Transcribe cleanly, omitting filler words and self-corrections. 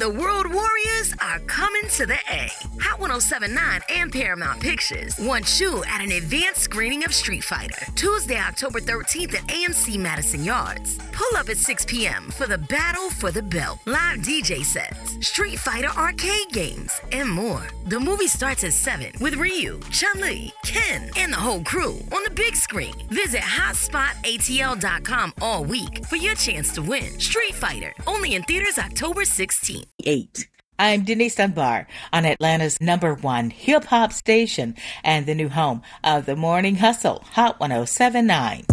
The World Warriors are coming to the A. Hot 1079 and Paramount Pictures want you at an advanced screening of Street Fighter, Tuesday, October 13th at AMC Madison Yards. Pull up at 6 p.m. for the Battle for the Belt, live DJ sets, Street Fighter arcade games, and more. The movie starts at 7 with Ryu, Chun-Li, Ken, and the whole crew on the big screen. Visit hotspotatl.com all week for your chance to win. Street Fighter, only in theaters October 16th. 8. I'm Denise Dunbar on Atlanta's #1 hip-hop station and the new home of the Morning Hustle, Hot 1079.